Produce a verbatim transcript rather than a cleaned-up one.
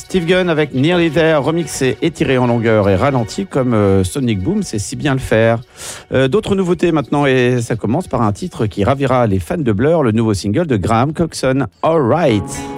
Steve Gunn avec Nearly There, remixé, étiré en longueur et ralenti comme euh, Sonic Boom, c'est si bien le faire. Euh, d'autres nouveautés maintenant, et ça commence par un titre qui ravira les fans de Blur, le nouveau single de Graham Coxon, All Right.